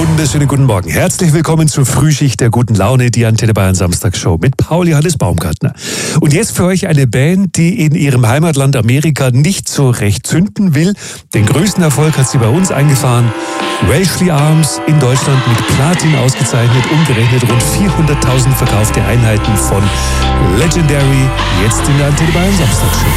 Wunderschönen guten Morgen. Herzlich willkommen zur Frühschicht der guten Laune, die Antenne Bayern Samstagsshow mit Paul Johannes Baumgartner. Und jetzt für euch eine Band, die in ihrem Heimatland Amerika nicht so recht zünden will. Den größten Erfolg hat sie bei uns eingefahren. Welshly Arms in Deutschland mit Platin ausgezeichnet, umgerechnet rund 400.000 verkaufte Einheiten von Legendary, jetzt in der Antenne Bayern Samstagsshow.